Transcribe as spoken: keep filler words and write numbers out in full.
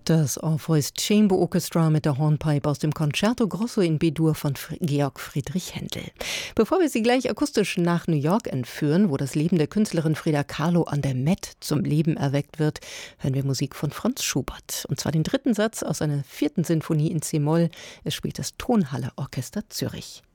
Das Orpheus Chamber Orchestra mit der Hornpipe aus dem Concerto Grosso in B-Dur von Georg Friedrich Händel. Bevor wir Sie gleich akustisch nach New York entführen, wo das Leben der Künstlerin Frida Kahlo an der Met zum Leben erweckt wird, hören wir Musik von Franz Schubert. Und zwar den dritten Satz aus einer vierten Sinfonie in C-Moll. Es spielt das Tonhalle Orchester Zürich.